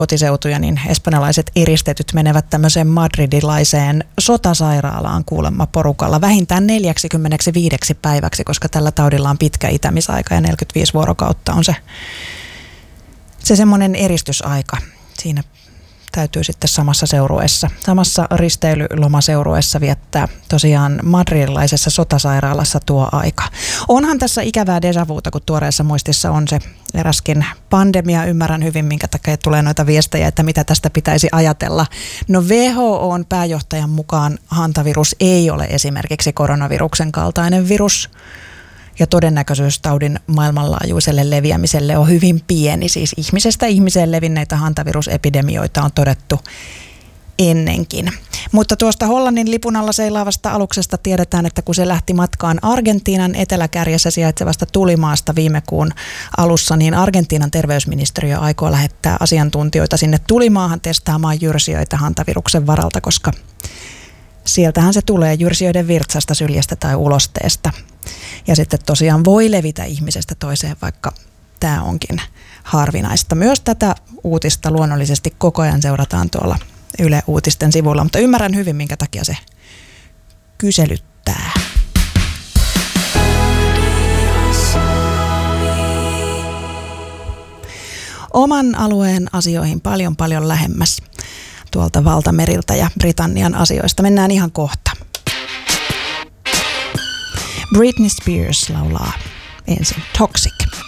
kotiseutuja, niin espanjalaiset eristetyt menevät tämmöiseen madridilaiseen sotasairaalaan kuulemma porukalla vähintään 45 päiväksi, koska tällä taudilla on pitkä itämisaika ja 45 vuorokautta on se semmoinen eristysaika. Siinä täytyy sitten samassa risteilylomaseurueessa viettää tosiaan madridilaisessa sotasairaalassa tuo aika. Onhan tässä ikävää déjà vuuta, kun tuoreessa muistissa on se eräskin pandemia. Ymmärrän hyvin, minkä takia tulee noita viestejä, että mitä tästä pitäisi ajatella. No WHO:n pääjohtajan mukaan hantavirus ei ole esimerkiksi koronaviruksen kaltainen virus. Ja todennäköisyys taudin maailmanlaajuiselle leviämiselle on hyvin pieni. Siis ihmisestä ihmiseen levinneitä hantavirusepidemioita on todettu ennenkin. Mutta tuosta Hollannin lipun alla seilaavasta aluksesta tiedetään, että kun se lähti matkaan Argentiinan eteläkärjessä sijaitsevasta tulimaasta viime kuun alussa, niin Argentiinan terveysministeriö aikoo lähettää asiantuntijoita sinne tulimaahan testaamaan jyrsijöitä hantaviruksen varalta, koska sieltähän se tulee jyrsijöiden virtsasta, syljestä tai ulosteesta. Ja sitten tosiaan voi levitä ihmisestä toiseen, vaikka tämä onkin harvinaista. Myös tätä uutista luonnollisesti koko ajan seurataan tuolla Yle Uutisten sivuilla, mutta ymmärrän hyvin, minkä takia se kyselyttää. Oman alueen asioihin paljon lähemmäs tuolta valtameriltä ja Britannian asioista. Mennään ihan kohta. Britney Spears laulaa ensin Toxic.